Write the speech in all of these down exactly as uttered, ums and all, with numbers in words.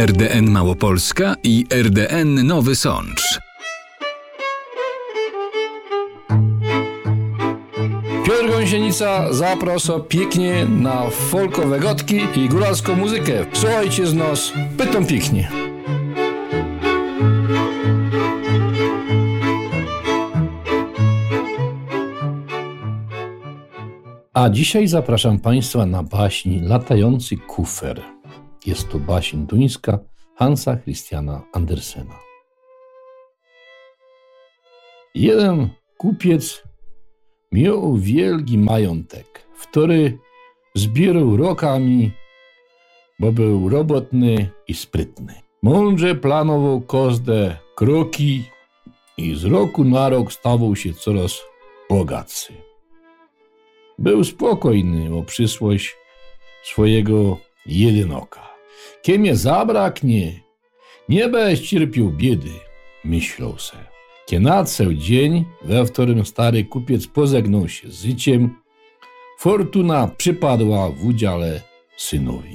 R D N Małopolska i R D N Nowy Sącz. Piotr Gąsienica zaprasza pięknie na folkowe gotki i góralską muzykę. Słuchajcie z nas, pytam pięknie. A dzisiaj zapraszam Państwa na baśń Latający kufer. Jest to baśń duńska Hansa Christiana Andersena. Jeden kupiec miał wielki majątek, który zbierał rokami, bo był robotny i sprytny. Mądrze planował każde kroki i z roku na rok stawał się coraz bogatszy. Był spokojny o przyszłość swojego jedynoka. Kiem je zabraknie, nie będziesz cierpiał biedy, myślał se. Kie nadszedł dzień, we którym stary kupiec pożegnał się z życiem, fortuna przypadła w udziale synowi.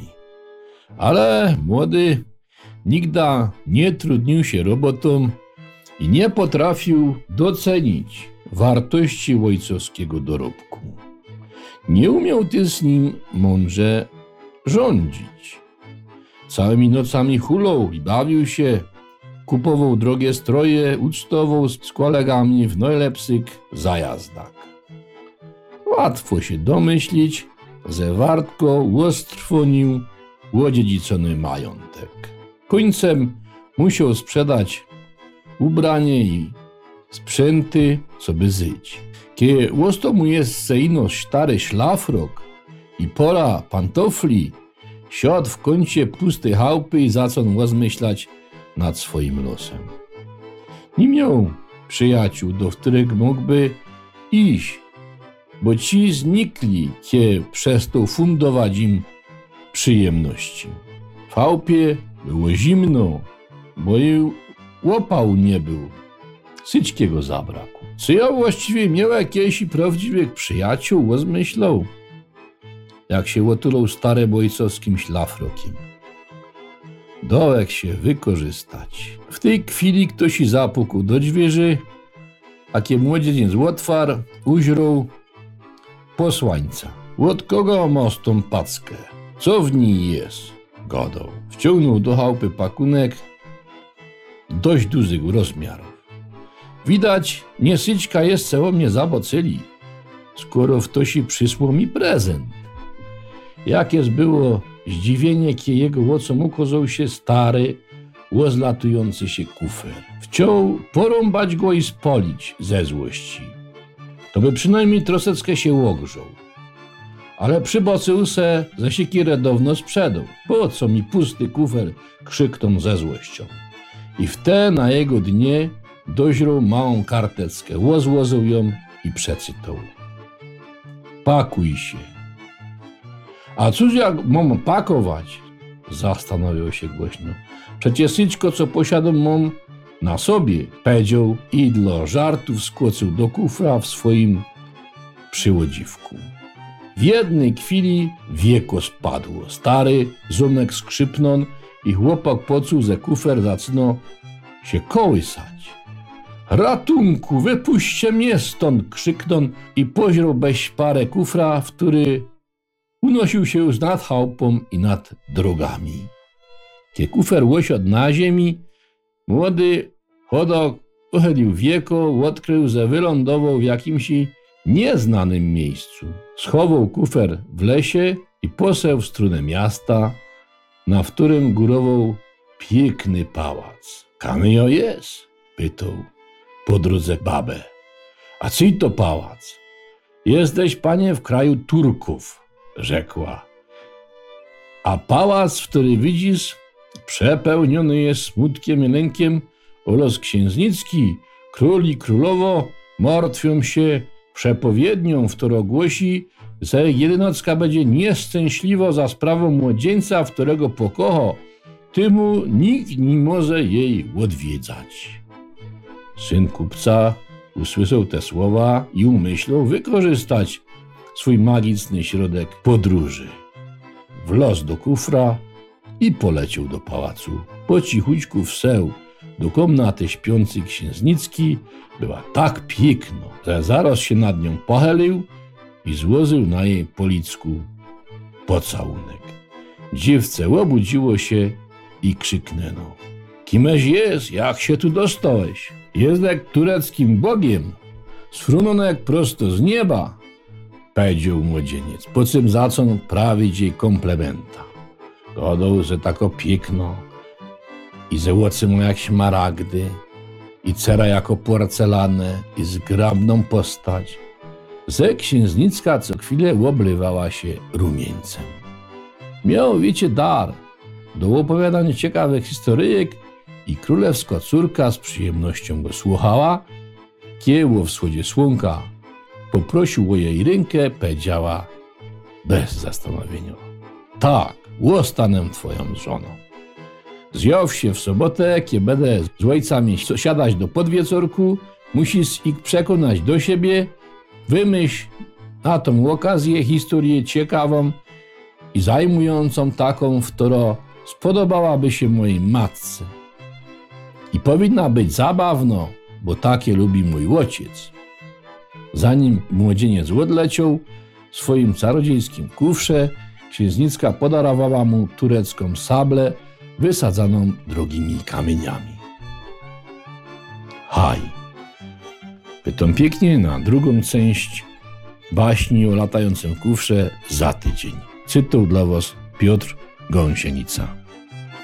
Ale młody nigdy nie trudnił się robotą i nie potrafił docenić wartości ojcowskiego dorobku. Nie umiał też z nim mądrze rządzić. Całymi nocami hulał i bawił się, kupował drogie stroje, ucztował z kolegami w najlepszych zajazdach. Łatwo się domyślić, że wartko ostrwonił odziedzicony majątek. Końcem musiał sprzedać ubranie i sprzęty, co by żyć. Kiedy łosto mu jest ino stary szlafrok i pora pantofli, siadł w kącie pustej chałupy i zaczął rozmyślać nad swoim losem. Nie miał przyjaciół, do których mógłby iść, bo ci znikli, kiedy przestał fundować im przyjemności. W chałupie było zimno, bo i łopał nie był. Syćkiego zabrakło. Czy ja właściwie miał jakieś prawdziwych przyjaciół, rozmyślał, jak się otulał starym ojcowskim szlafrokiem. Dołek się wykorzystać. W tej chwili ktoś i zapukał do drzwi, a kie młodzieniec otwarł, ujrzał posłańca. Od kogo masz tą packę? Co w niej jest? Gadał. Wciągnął do chałupy pakunek dość dużych rozmiarów. Widać, niesyćka jest co mnie zabocyli, skoro w tosi przysłał mi prezent. Jakież było zdziwienie, kie jego ocom ukazał się stary, rozlatujący się kufer. Wciął porąbać go i spolić ze złości. To by przynajmniej troszeczkę się ogrzał. Ale przybocył se ze siekierę dawno sprzedał. Po co mi pusty kufer, krzyknął ze złością. I wte na jego dnie doźrał małą karteczkę, rozłożył ją i przeczytał. Pakuj się. A cóż jak mam pakować? Zastanawiał się głośno. Przecież syćko, co posiadam, mam na sobie, powiedział i dla żartów skoczył do kufra w swoim przyłodziwku. W jednej chwili wieko spadło. Stary zumek skrzypnął i chłopak poczuł, że kufer zaczyna się kołysać. Ratunku, wypuśćcie mnie stąd, krzyknął i poźrał bez parę kufra, w który unosił się już nad chałupą i nad drogami. Kiedy kufer łosiadł na ziemi, młody chodok uchylił wieko, odkrył, że wylądował w jakimś nieznanym miejscu. Schował kufer w lesie i poseł w stronę miasta, na którym górował piękny pałac. Kamio jest? Pytał po drodze babę. A cyj to pałac? Jesteś, panie, w kraju Turków, rzekła. A pałac, który widzisz, przepełniony jest smutkiem i lękiem oraz księżniczki, król i królowo martwią się przepowiednią, w którą głosi, że jedynocka będzie nieszczęśliwa za sprawą młodzieńca, w którego pokocha, temu nikt nie może jej odwiedzać. Syn kupca usłyszał te słowa i umyślał wykorzystać swój magiczny środek podróży. Wlazł do kufra i poleciał do pałacu. Po cichućku wseł do komnaty śpiący księżniczki. Była tak piękna, że zaraz się nad nią pochylił i złożył na jej policku pocałunek. Dziewce obudziło się i krzyknęło: Kimeś jest? Jak się tu dostałeś? Jest jak tureckim bogiem, sfrunonek prosto z nieba, powiedział młodzieniec, po czym zaczął prawić jej komplementa. Gadał, że tako piękno i że oczy ma jak szmaragdy i cera jako porcelanę i zgrabną postać, że księżniczka co chwilę oblewała się rumieńcem. Miał, wiecie, dar do opowiadania ciekawych historyjek i królewska córka z przyjemnością go słuchała. Kiedy o wschodzie słonka poprosił o jej rękę, powiedziała bez zastanowienia: tak, zostanę twoją żoną. Zjął się w sobotę, kiedy będę z ojcami siadać do podwieczorku, musisz ich przekonać do siebie, wymyśl na tą okazję historię ciekawą i zajmującą taką, w którą spodobałaby się mojej matce. I powinna być zabawno, bo takie lubi mój ojciec. Zanim młodzieniec odleciał, w swoim czarodziejskim kufrze księżniczka podarowała mu turecką sablę wysadzaną drogimi kamieniami. Haj! Pytam pięknie na drugą część baśni o latającym kufrze za tydzień. Czytał dla was Piotr Gąsienica.